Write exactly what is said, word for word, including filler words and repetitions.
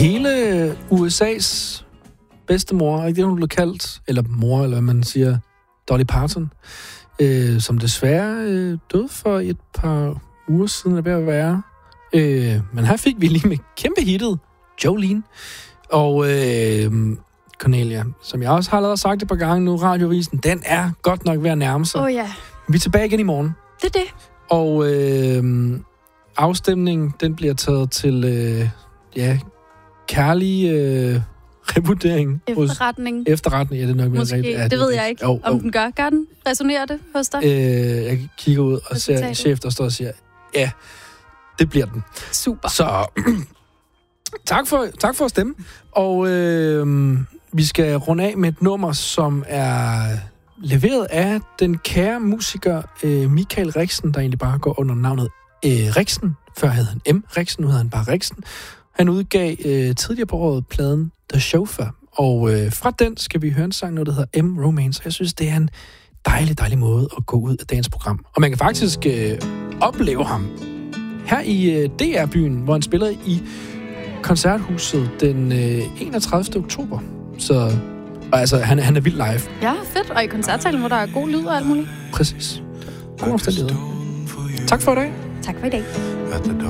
Hele U S A's bedstemor, ikke det, hun blev kaldt, eller mor, eller hvad man siger, Dolly Parton, øh, som desværre øh, døde for et par uger siden, er ved at være. Øh, men her fik vi lige med kæmpe hittet Jolene. Og øh, Cornelia, som jeg også har allerede sagt et par gange nu, Radiovisen, den er godt nok ved at nærme sig. Åh oh, ja. Vi er tilbage igen i morgen. Det er det. Og øh, afstemningen, den bliver taget til, øh, ja, kærlig øh, revurdering. Efterretning. Hos, efterretning, ja, det er nok mere Måske, rigtigt. Ja, det, det ved jeg ikke, oh, om oh. den gør. Gør den? Resonerer det hos dig? Øh, jeg kigger ud og ser en chef, der står og siger, ja, det bliver den. Super. Så tak for, tak for at stemme. Og øh, vi skal runde af med et nummer, som er leveret af den kære musiker øh, Michael Rixen, der egentlig bare går under navnet øh, Rixen. Før hed han M. Rixen, nu hedder han bare Rixen. Han udgav øh, tidligere på året pladen The Chauffeur. Og øh, fra den skal vi høre en sang, noget der hedder M. Romance. Jeg synes, det er en dejlig, dejlig måde at gå ud af dagens program. Og man kan faktisk øh, opleve ham her i øh, D R-byen, hvor han spiller i Koncerthuset den øh, enogtredivte oktober. Så og altså, han, han er vild live. Ja, fedt. Og i koncertsalen, hvor der er god lyd og alt muligt. Præcis. God omstændighed. Tak for i dag. Tak for i dag.